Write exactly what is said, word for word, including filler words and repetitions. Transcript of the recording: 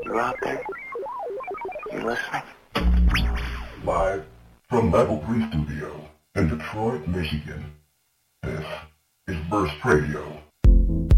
You out there? You listening? Live from Level three Studio in Detroit, Michigan. This is Burst Radio.